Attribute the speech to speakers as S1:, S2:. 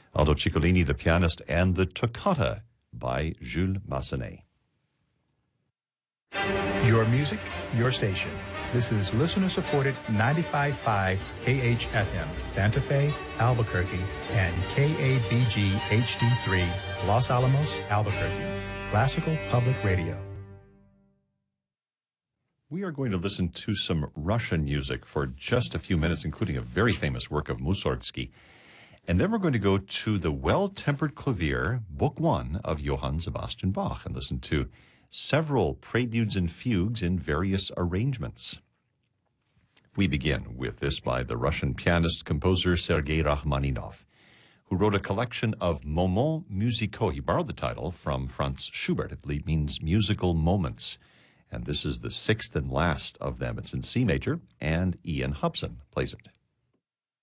S1: Aldo Ciccolini, the pianist, and the Toccata by Jules Massenet.
S2: Your music, your station. This is listener-supported 95.5 KHFM, Santa Fe, Albuquerque, and KABG HD3, Los Alamos, Albuquerque. Classical Public Radio.
S1: We are going to listen to some Russian music for just a few minutes, including a very famous work of Mussorgsky. And then we're going to go to the Well-Tempered Clavier, Book 1 of Johann Sebastian Bach, and listen to several preludes and fugues in various arrangements. We begin with this by the Russian pianist-composer Sergei Rachmaninov, who wrote a collection of Moments musicaux. He borrowed the title from Franz Schubert. It means musical moments. And this is the sixth and last of them. It's in C major, and Ian Hobson plays it.